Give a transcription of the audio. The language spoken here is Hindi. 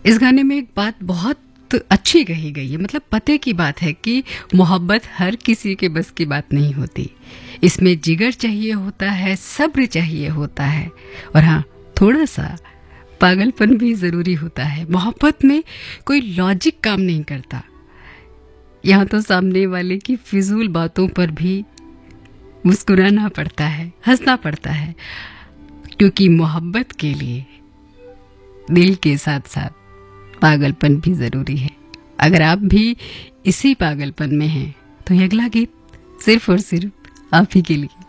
इस गाने में एक बात बहुत अच्छी कही गई है, मतलब पते की बात है कि मोहब्बत हर किसी के बस की बात नहीं होती। इसमें जिगर चाहिए होता है, सब्र चाहिए होता है, और हाँ, थोड़ा सा पागलपन भी ज़रूरी होता है। मोहब्बत में कोई लॉजिक काम नहीं करता। यहाँ तो सामने वाले की फिजूल बातों पर भी मुस्कुराना पड़ता है, हंसना पड़ता है, क्योंकि मोहब्बत के लिए दिल के साथ साथ पागलपन भी ज़रूरी है। अगर आप भी इसी पागलपन में हैं तो ये अगला गीत सिर्फ और सिर्फ आप ही के लिए।